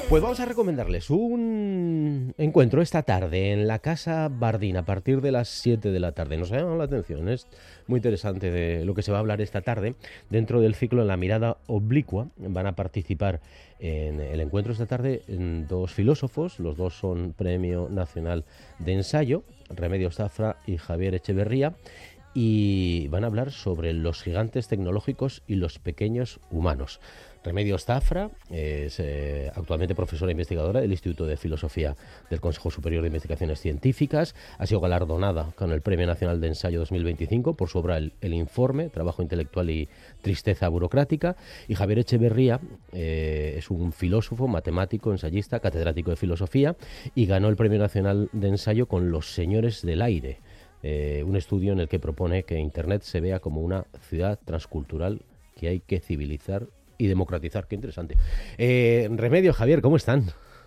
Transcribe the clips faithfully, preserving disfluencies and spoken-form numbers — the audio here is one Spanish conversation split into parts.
Pues vamos a recomendarles un encuentro esta tarde en la Casa Bardín a partir de las siete de la tarde. Nos ha llamado la atención, es muy interesante de lo que se va a hablar esta tarde dentro del ciclo La mirada oblicua. Van a participar en el encuentro esta tarde en dos filósofos, los dos son Premio Nacional de Ensayo, Remedios Zafra y Javier Echeverría, y van a hablar sobre los gigantes tecnológicos y los pequeños humanos. Remedios Zafra es eh, actualmente profesora investigadora del Instituto de Filosofía del Consejo Superior de Investigaciones Científicas. Ha sido galardonada con el Premio Nacional de Ensayo dos mil veinticinco por su obra El, el Informe, Trabajo Intelectual y Tristeza Burocrática. Y Javier Echeverría eh, es un filósofo, matemático, ensayista, catedrático de filosofía y ganó el Premio Nacional de Ensayo con Los Señores del Aire. Eh, un estudio en el que propone que Internet se vea como una ciudad transcultural que hay que civilizar y democratizar. Qué interesante. Eh, Remedios, Javier, ¿cómo están?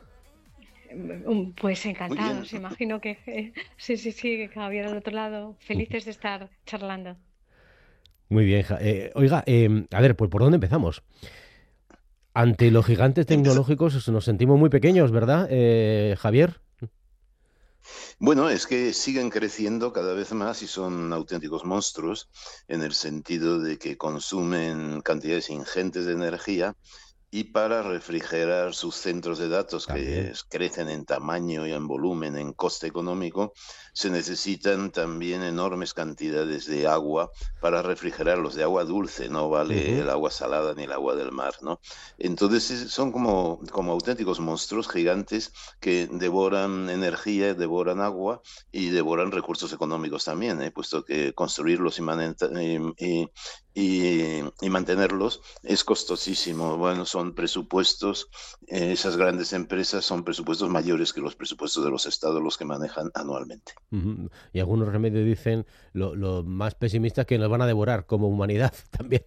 Pues Muy bien. encantados, imagino que eh, sí, sí, sí, Javier al otro lado, felices de estar charlando. Muy bien. Ja- eh, oiga, eh, a ver, pues ¿por dónde empezamos? Ante los gigantes Empeza- tecnológicos nos sentimos muy pequeños, ¿verdad, eh, Javier? Bueno, es que siguen creciendo cada vez más y son auténticos monstruos en el sentido de que consumen cantidades ingentes de energía y para refrigerar sus centros de datos que También. es- crecen en tamaño y en volumen, en coste económico, se necesitan también enormes cantidades de agua para refrigerarlos, de agua dulce, no vale Ujú. el agua salada ni el agua del mar, ¿no? Entonces es- son como, como auténticos monstruos gigantes que devoran energía, devoran agua y devoran recursos económicos también, ¿eh? Puesto que construirlos y, manenta- y- y- y- y mantenerlos es costosísimo. Bueno, son presupuestos, eh, esas grandes empresas son presupuestos mayores que los presupuestos de los estados los que manejan anualmente. Ujú. Y algunos remedios dicen lo, lo más pesimistas que nos van a devorar como humanidad también.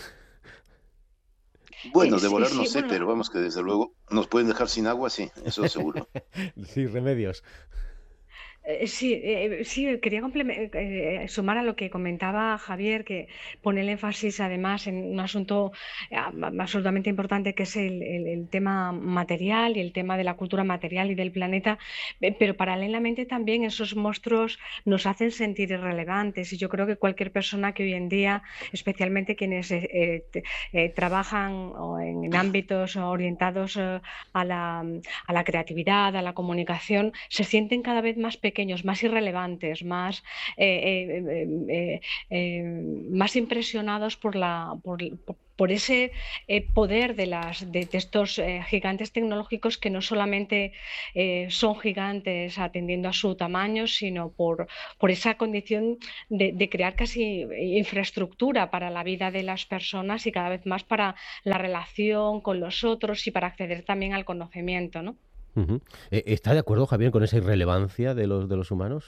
Eh, Bueno, sí, devorar no sí, sé, bueno, pero vamos que desde luego nos pueden dejar sin agua, sí, eso seguro. Sí, remedios. Eh, sí, eh, sí, quería compleme- eh, sumar a lo que comentaba Javier, que pone el énfasis además en un asunto eh, a- absolutamente importante que es el, el- el tema material y el tema de la cultura material y del planeta, eh, pero paralelamente también esos monstruos nos hacen sentir irrelevantes y yo creo que cualquier persona que hoy en día, especialmente quienes eh, eh, te- eh, trabajan o en, en ámbitos orientados eh, a la a la creatividad, a la comunicación, se sienten cada vez más pequeños, más irrelevantes, más, eh, eh, eh, eh, más impresionados por, la, por, por ese eh, poder de, las, de, de estos eh, gigantes tecnológicos que no solamente eh, son gigantes atendiendo a su tamaño, sino por, por esa condición de, de, crear casi infraestructura para la vida de las personas y cada vez más para la relación con los otros y para acceder también al conocimiento, ¿no? Ujú. Eh, ¿Está de acuerdo, Javier, con esa irrelevancia de los, de los humanos?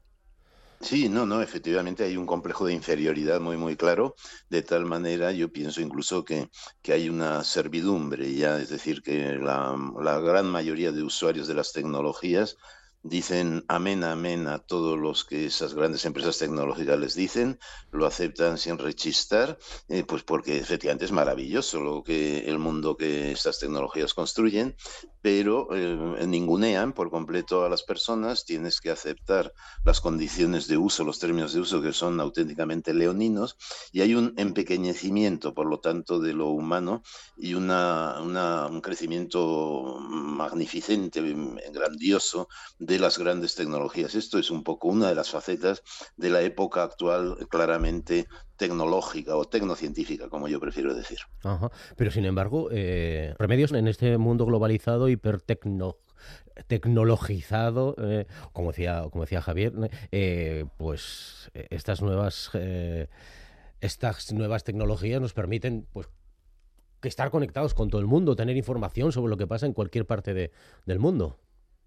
Sí, no, no, efectivamente hay un complejo de inferioridad muy, muy claro, de tal manera yo pienso incluso que, que hay una servidumbre ya, es decir, que la, la gran mayoría de usuarios de las tecnologías dicen amén, amén a todos los que esas grandes empresas tecnológicas les dicen, lo aceptan sin rechistar, eh, pues porque efectivamente es maravilloso lo que el mundo que estas tecnologías construyen, pero eh, ningunean por completo a las personas, tienes que aceptar las condiciones de uso, los términos de uso que son auténticamente leoninos, y hay un empequeñecimiento, por lo tanto, de lo humano y una, una, un crecimiento magnificente, grandioso de las grandes tecnologías. Esto es un poco una de las facetas de la época actual claramente tecnológica o tecnocientífica, como yo prefiero decir. Ajá. Pero sin embargo, eh, remedios en este mundo globalizado, hipertecno tecnologizado, eh, como decía, como decía Javier, eh, pues eh, estas nuevas eh, estas nuevas tecnologías nos permiten pues que estar conectados con todo el mundo, tener información sobre lo que pasa en cualquier parte de, del mundo.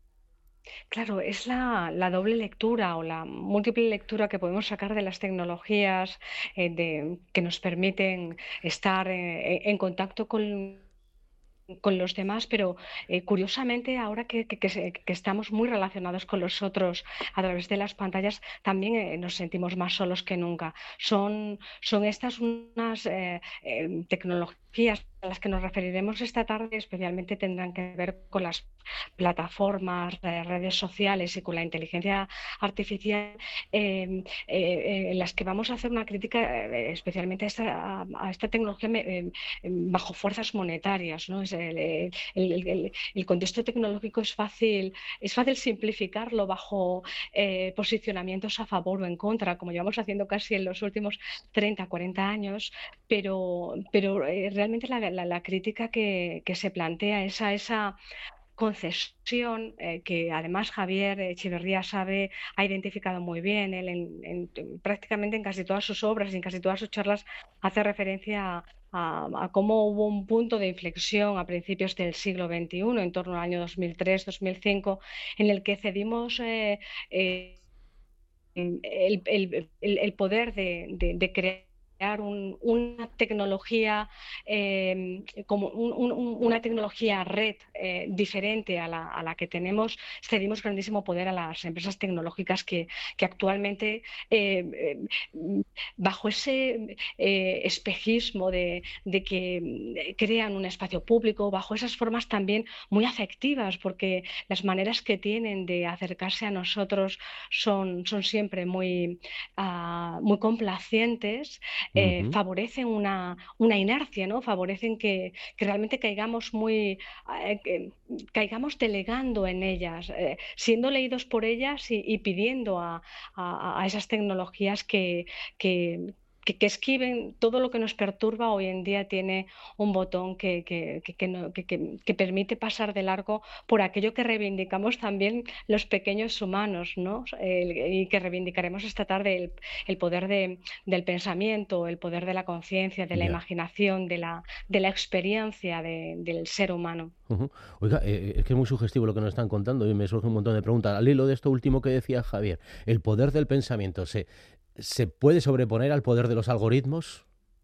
Claro, es la, la doble lectura o la múltiple lectura que podemos sacar de las tecnologías eh, de, que nos permiten estar eh, en contacto con con los demás, pero eh, curiosamente ahora que, que- que se- que estamos muy relacionados con los otros a través de las pantallas, también eh, nos sentimos más solos que nunca. Son, son estas unas eh, eh, tecnologías a las que nos referiremos esta tarde, especialmente tendrán que ver con las plataformas, eh, redes sociales y con la inteligencia artificial, eh, eh, en las que vamos a hacer una crítica eh, especialmente a esta, a esta tecnología me- eh, bajo fuerzas monetarias, ¿no? Es el, el- el- el- el contexto tecnológico es fácil, es fácil simplificarlo bajo eh, posicionamientos a favor o en contra, como llevamos haciendo casi en los últimos treinta, cuarenta años, pero, pero eh, realmente la, la- la crítica que, que se plantea es a esa concesión eh, que además Javier Echeverría sabe, ha identificado muy bien. Él en, en- en- prácticamente en casi todas sus obras y en casi todas sus charlas hace referencia a, a- a cómo hubo un punto de inflexión a principios del siglo veintiuno, en torno al año dos mil tres, dos mil cinco, en el que cedimos eh, eh, el, el- el- el poder de, de- de crear un- una tecnología eh, como un- un- un- una tecnología red eh, diferente a la, a la que tenemos, cedimos grandísimo poder a las empresas tecnológicas que, que actualmente eh, eh, bajo ese eh, espejismo de, de que eh, crean un espacio público, bajo esas formas también muy afectivas, porque las maneras que tienen de acercarse a nosotros son, son siempre muy, ah, muy complacientes, eh, Ujú. favorecen una, una inercia, ¿no? Favorecen que, que realmente caigamos muy, eh, que caigamos delegando en ellas, eh, siendo leídos por ellas y, y pidiendo a, a- a esas tecnologías que, que, que- que esquiven todo lo que nos perturba. Hoy en día tiene un botón que, que, que- que no- que- que- que permite pasar de largo por aquello que reivindicamos también los pequeños humanos, ¿no? El- y que reivindicaremos esta tarde el, el poder de- del pensamiento, el poder de la conciencia, de la Ya. imaginación, de la, de la experiencia de- del ser humano. Ujú. Oiga, eh, es que es muy sugestivo lo que nos están contando y me surge un montón de preguntas. Al hilo de esto último que decía Javier, el poder del pensamiento, ¿se, se puede sobreponer al poder de los algoritmos?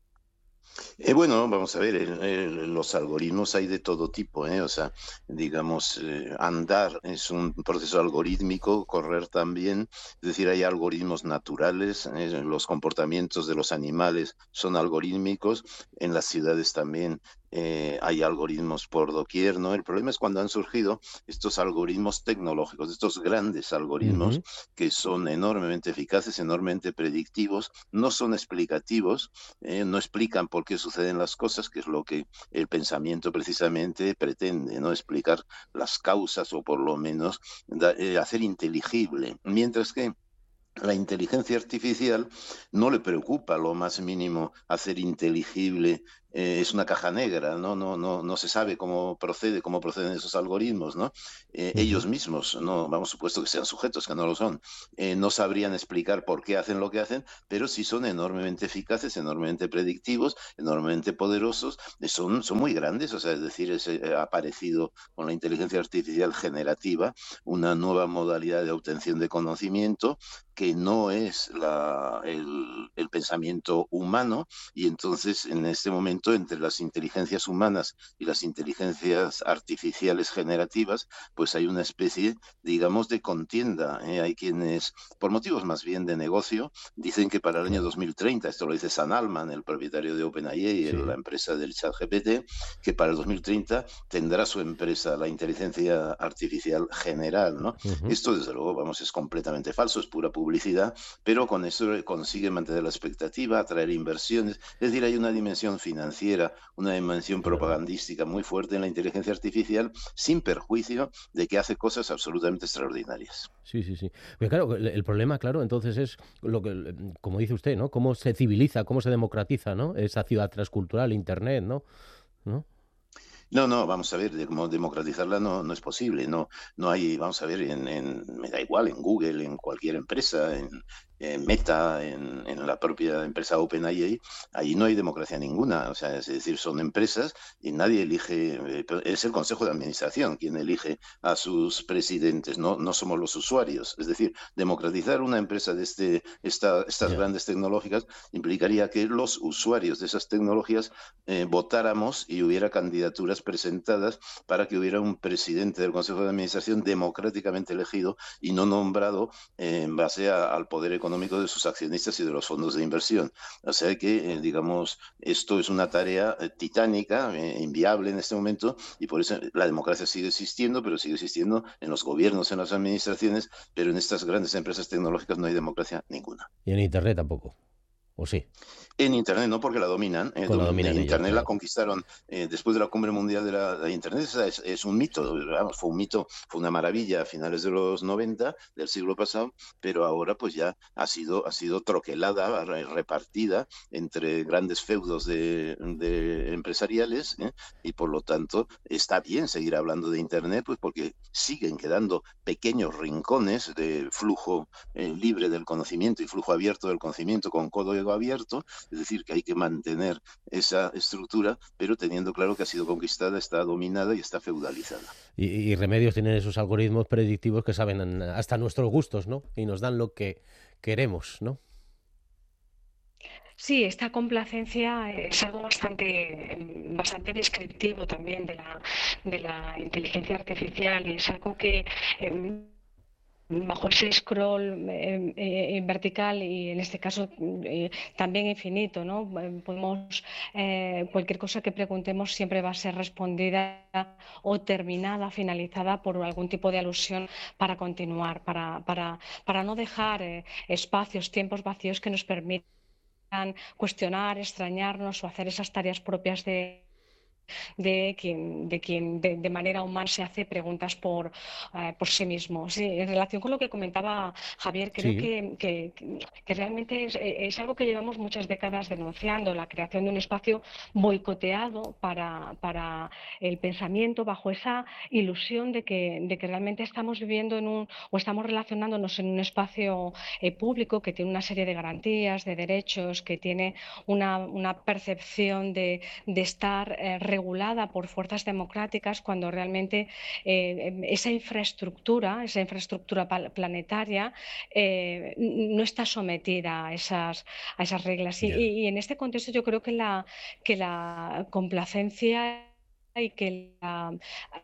Eh, bueno, vamos a ver, el- el- los algoritmos hay de todo tipo, ¿eh? O sea, digamos, eh, andar es un proceso algorítmico, correr también, es decir, hay algoritmos naturales, ¿eh? Los comportamientos de los animales son algorítmicos, en las ciudades también eh, hay algoritmos por doquier, ¿no? El problema es cuando han surgido estos algoritmos tecnológicos, estos grandes algoritmos Ujú. que son enormemente eficaces, enormemente predictivos, no son explicativos, eh, no explican por qué suceden las cosas, que es lo que el pensamiento precisamente pretende, ¿no? Explicar las causas o por lo menos da, eh, hacer inteligible. Mientras que la inteligencia artificial no le preocupa lo más mínimo hacer inteligible, eh, es una caja negra, ¿no? No, no, no se sabe cómo procede, cómo proceden esos algoritmos, ¿no? Eh, Ujú. ellos mismos, no, vamos, supuesto que sean sujetos, que no lo son, eh, no sabrían explicar por qué hacen lo que hacen, pero sí son enormemente eficaces, enormemente predictivos, enormemente poderosos, eh, son, son muy grandes, o sea, es decir, es, eh, ha aparecido con la inteligencia artificial generativa una nueva modalidad de obtención de conocimiento que no es la, el, el pensamiento humano, y entonces en este momento entre las inteligencias humanas y las inteligencias artificiales generativas, pues hay una especie, digamos, de contienda, ¿eh? Hay quienes, por motivos más bien de negocio, dicen que para el año Claro. dos mil treinta, esto lo dice Sam Altman, el propietario de OpenAI, la Sí. empresa del ChatGPT, que para el dos mil treinta tendrá su empresa la inteligencia artificial general, ¿no? Ujú. Esto, desde luego, vamos, es completamente falso, es pura publicidad, pero con eso consigue mantener la expectativa, atraer inversiones. Es decir, hay una dimensión financiera, una dimensión Es verdad. propagandística muy fuerte en la inteligencia artificial, sin perjuicio de que hace cosas absolutamente extraordinarias. Sí, sí, sí. Pero claro, el, el problema, claro, entonces es lo que, mm, como dice usted, ¿no? Cómo se civiliza, cómo se democratiza, ¿no? Esa ciudad transcultural, Internet, ¿no? ¿No? No, no, vamos a ver, de cómo democratizarla no, no es posible, no, no hay, vamos a ver, en, en- me da igual, en Google, en cualquier empresa, en, en Meta, en, en la propia empresa OpenAI, ahí no hay democracia ninguna. O sea, es decir, son empresas y nadie elige, eh, es el Consejo de Administración quien elige a sus presidentes, no, no somos los usuarios. Es decir, democratizar una empresa de este, esta, estas Ya. grandes tecnológicas implicaría que los usuarios de esas tecnologías eh, votáramos y hubiera candidaturas presentadas para que hubiera un presidente del Consejo de Administración democráticamente elegido y no nombrado eh, en base a, al poder económico de sus accionistas y de los fondos de inversión. O sea que, eh, digamos, esto es una tarea eh, titánica, eh, inviable en este momento, y por eso la democracia sigue existiendo, pero sigue existiendo en los gobiernos, en las administraciones, pero en estas grandes empresas tecnológicas no hay democracia ninguna. Y en Internet tampoco. ¿O sí? En Internet no, porque la dominan. Eh, Con la domin dominan ellos, Internet la claro. conquistaron eh, después de la cumbre mundial de la de Internet. Es, es, un mito, vamos, fue un mito, fue una maravilla a finales de los noventa del siglo pasado, pero ahora pues ya ha sido, ha sido troquelada, repartida entre grandes feudos de, de empresariales, ¿eh? Y por lo tanto está bien seguir hablando de Internet, pues porque siguen quedando pequeños rincones de flujo eh, libre del conocimiento y flujo abierto del conocimiento con código abierto. Es decir, que hay que mantener esa estructura, pero teniendo claro que ha sido conquistada, está dominada y está feudalizada. Y, y Remedios tienen esos algoritmos predictivos que saben hasta nuestros gustos, ¿no? Y nos dan lo que queremos, ¿no? Sí, esta complacencia es algo bastante, bastante descriptivo también de la, de la inteligencia artificial y es algo que eh, bajo ese scroll eh, eh, vertical y en este caso eh, también infinito, ¿no? Eh, Podemos, eh, cualquier cosa que preguntemos siempre va a ser respondida o terminada, finalizada por algún tipo de alusión para continuar, para, para, para no dejar eh, espacios, tiempos vacíos que nos permitan cuestionar, extrañarnos o hacer esas tareas propias de de quien, de, quien de, de manera humana se hace preguntas por, eh, por sí mismo. Sí, en relación con lo que comentaba Javier, creo Sí. que, que, que realmente es, es, algo que llevamos muchas décadas denunciando, la creación de un espacio boicoteado para, para el pensamiento bajo esa ilusión de que, de que realmente estamos viviendo en un, o estamos relacionándonos en un espacio eh, público que tiene una serie de garantías, de derechos, que tiene una, una percepción de, de estar eh, regulada por fuerzas democráticas cuando realmente eh, esa infraestructura, esa infraestructura planetaria eh, no está sometida a esas, a esas reglas. Y, Ya. y en este contexto yo creo que la, que la complacencia y que la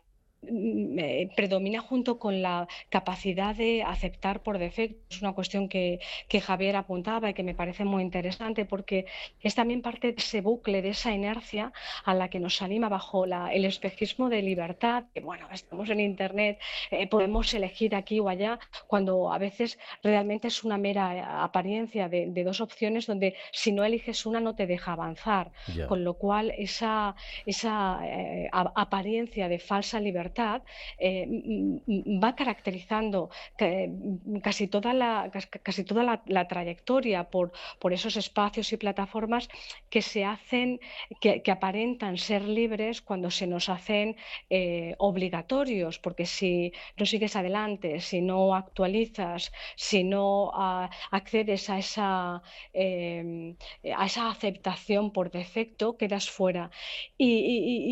eh, predomina junto con la capacidad de aceptar por defecto. Es una cuestión que, que Javier apuntaba y que me parece muy interesante porque es también parte de ese bucle, de esa inercia a la que nos anima bajo la, el espejismo de libertad, que bueno, estamos en Internet, eh, podemos elegir aquí o allá, cuando a veces realmente es una mera apariencia de, de dos opciones donde si no eliges una no te deja avanzar, Ya. con lo cual esa, esa eh, apariencia de falsa libertad eh, va caracterizando casi toda la, casi toda la, la trayectoria por, por esos espacios y plataformas que se hacen, que, que aparentan ser libres cuando se nos hacen eh, obligatorios, porque si no sigues adelante, si no actualizas, si no uh, accedes a esa, eh, a esa aceptación por defecto, quedas fuera. Y, y,